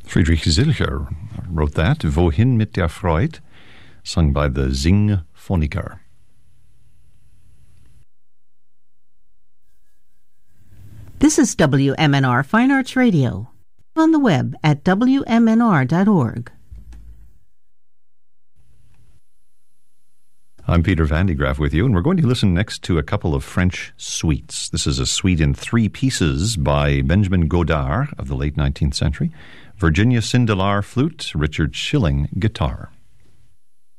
Friedrich Zilcher wrote that, Wohin mit der Freud, sung by the Singphoniker. This is WMNR Fine Arts Radio, on the web at WMNR.org. I'm Peter Van de Graaff with you, and we're going to listen next to a couple of French suites. This is a suite in 3 pieces by Benjamin Godard of the late 19th century, Virginia Sindelar flute, Richard Schilling guitar.